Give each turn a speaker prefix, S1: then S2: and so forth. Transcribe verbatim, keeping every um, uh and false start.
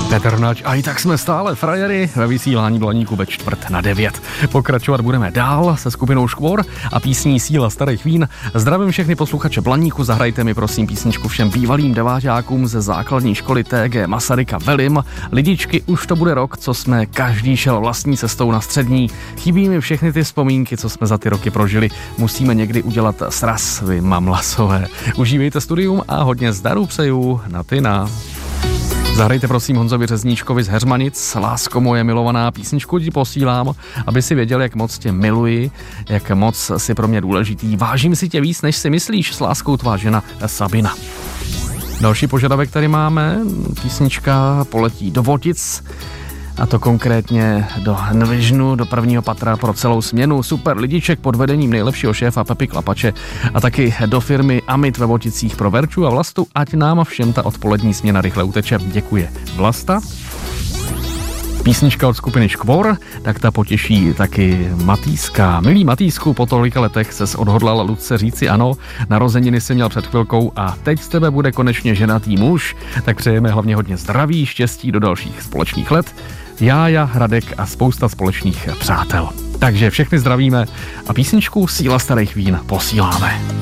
S1: Petr Nač, a i tak jsme stále frajery ve vysílání Blaníku ve čtvrt na devět. Pokračovat budeme dál se skupinou Škvor a písní Síla starých vín. Zdravím všechny posluchače Blaníku, zahrajte mi prosím písničku všem bývalým deváťákům ze základní školy T G Masaryka Velim. Lidičky, už to bude rok, co jsme každý šel vlastní cestou na střední. Chybí mi všechny ty vzpomínky, co jsme za ty roky prožili. Musíme někdy udělat sraz, vy mamlasové. Užívejte studium a hodně zdaru přeju na Tina. Zahrajte prosím Honzovi Řezníčkovi z Heřmanic, Lásko moje milovaná, písničku ti posílám, aby si věděl, jak moc tě miluji, jak moc si pro mě důležitý. Vážím si tě víc, než si myslíš, s láskou tvá žena Sabina. Další požadavek tady máme, písnička poletí do Votic, a to konkrétně do Nvižnu, do prvního patra pro celou směnu. Super lidiček pod vedením nejlepšího šéfa Pepy Klapače a taky do firmy Amit ve Voticích pro Verču a Vlastu, ať nám všem ta odpolední směna rychle uteče. Děkuje Vlasta. Písnička od skupiny Škvor, tak ta potěší taky Matýska. Milý Matýsku, po tolika letech ses odhodlal Lucce říci ano, narozeniny si měl před chvilkou a teď z tebe bude konečně ženatý muž, tak přejeme hlavně hodně zdraví, štěstí do dalších společných let. Jája, Radek a spousta společných přátel. Takže všechny zdravíme a písničku Síla starých vín posíláme.